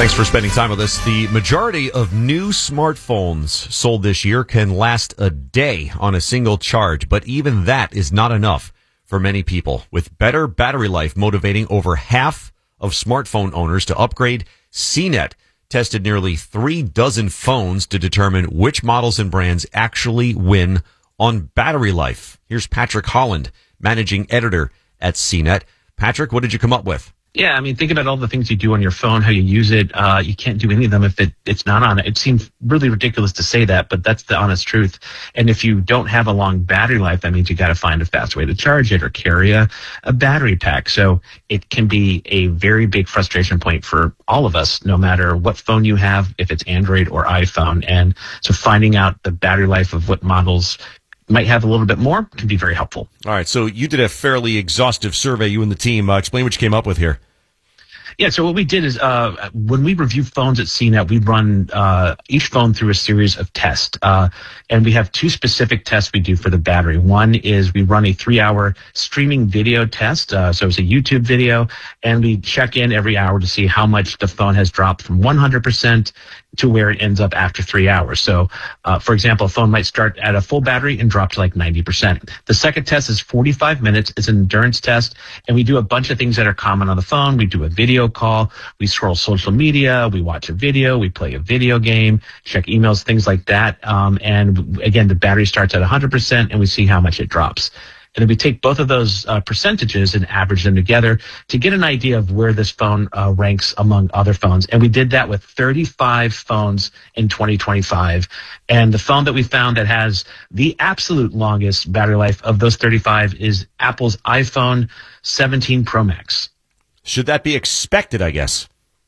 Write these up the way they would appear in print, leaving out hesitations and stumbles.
Thanks for spending time with us. The majority of new smartphones sold this year can last a day on a single charge, but even that is not enough for many people. With better battery life motivating over half of smartphone owners to upgrade, CNET tested nearly 36 phones to determine which models and brands actually win on battery life. Here's Patrick Holland, managing editor at CNET. Patrick, what did you come up with? Yeah, I mean, think about all the things you do on your phone, how you use it. You can't do any of them if it's not on it. It seems really ridiculous to say that, but that's the honest truth. And if you don't have a long battery life, that means you got to find a fast way to charge it or carry a battery pack. So it can be a very big frustration point for all of us, no matter what phone you have, if it's Android or iPhone. And so finding out the battery life of what models might have a little bit more can be very helpful. All right, so you did a fairly exhaustive survey, you and the team. Explain what you came up with here. Yeah, so what we did is when we review phones at CNET, we run each phone through a series of tests. And we have two specific tests we do for the battery. One is we run a 3-hour streaming video test. So it's a YouTube video, and we check in every hour to see how much the phone has dropped from 100% to where it ends up after 3 hours. So, for example, a phone might start at a full battery and drop to like 90%. The second test is 45 minutes. It's an endurance test, and we do a bunch of things that are common on the phone. We do a video call, we scroll social media, we watch a video, we play a video game, check emails, things like that. And again, the battery starts at 100%, and we see how much it drops. And then we take both of those percentages and average them together to get an idea of where this phone ranks among other phones. And we did that with 35 phones in 2025. And the phone that we found that has the absolute longest battery life of those 35 is Apple's iPhone 17 Pro Max. Should that be expected, I guess?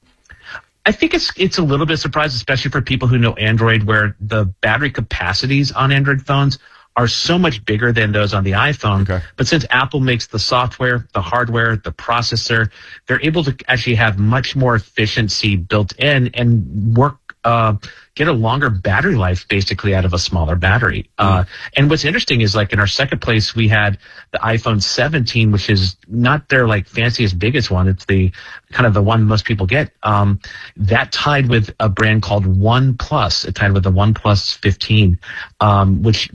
I think it's a little bit surprising, especially for people who know Android, where the battery capacities on Android phones are so much bigger than those on the iPhone. Okay. But since Apple makes the software, the hardware, the processor, they're able to actually have much more efficiency built in and get a longer battery life basically out of a smaller battery. And what's interesting is, like, in our second place, we had the iPhone 17, which is not their like fanciest, biggest one. It's the kind of the one most people get. That tied with a brand called OnePlus. It tied with the OnePlus 15, which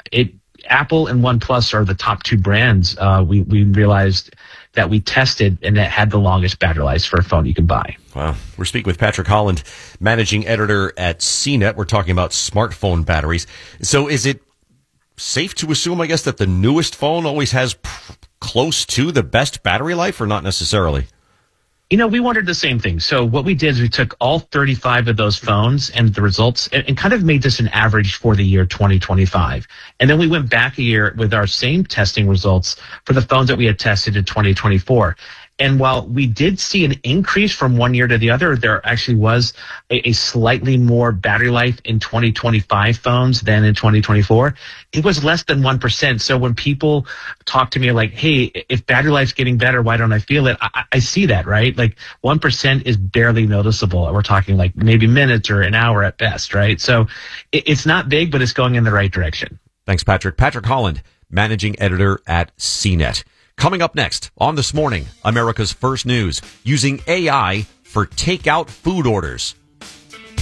Apple and OnePlus are the top two brands. We realized that we tested, and that had the longest battery life for a phone you can buy. Wow. We're speaking with Patrick Holland, managing editor at CNET. We're talking about smartphone batteries. So is it safe to assume, I guess, that the newest phone always has close to the best battery life, or not necessarily? You know, we wondered the same thing. So what we did is we took all 35 of those phones and the results and kind of made this an average for the year 2025. And then we went back a year with our same testing results for the phones that we had tested in 2024. And while we did see an increase from one year to the other, there actually was a slightly more battery life in 2025 phones than in 2024. It was less than 1%. So when people talk to me like, hey, if battery life's getting better, why don't I feel it? I see that, right? Like 1% is barely noticeable. We're talking like maybe minutes or an hour at best, right? So it's not big, but it's going in the right direction. Thanks, Patrick. Patrick Holland, managing editor at CNET. Coming up next on This Morning, America's First News, using AI for takeout food orders.